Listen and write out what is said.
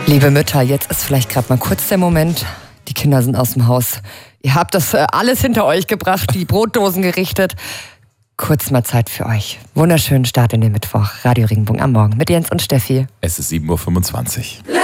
Liebe Mütter, jetzt ist vielleicht gerade mal kurz der Moment. Die Kinder sind aus dem Haus. Ihr habt das alles hinter euch gebracht, die Brotdosen gerichtet. Kurz mal Zeit für euch. Wunderschönen Start in den Mittwoch. Radio Regenbogen am Morgen mit Jens und Steffi. Es ist 7:25 Uhr.